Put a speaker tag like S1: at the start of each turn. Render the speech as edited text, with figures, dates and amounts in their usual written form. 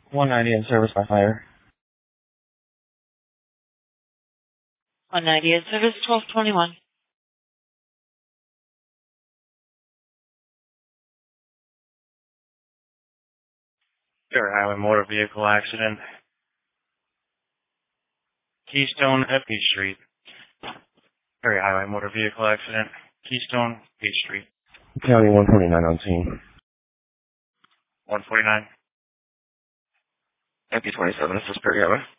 S1: 190 in service by fire.
S2: 190 in service, 1221.
S1: Fair Highway motor vehicle accident. Keystone at Peach Street. Fair Highway motor vehicle accident. Keystone, Peach Street.
S3: County 149 on scene.
S1: 149.
S3: MP27, this is Perry Highway.